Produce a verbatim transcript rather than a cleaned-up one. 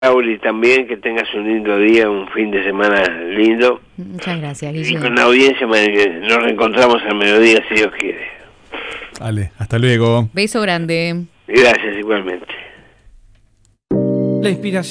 Auri también, que tengas un lindo día, un fin de semana lindo. Muchas gracias, Y Guillermo. con la audiencia nos reencontramos al mediodía, si Dios quiere. Vale, hasta luego. Beso grande. Gracias, igualmente. La inspiración.